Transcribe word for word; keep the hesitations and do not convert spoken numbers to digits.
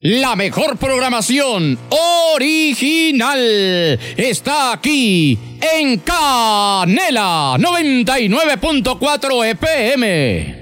La mejor programación original está aquí en Canela noventa y nueve punto cuatro F M.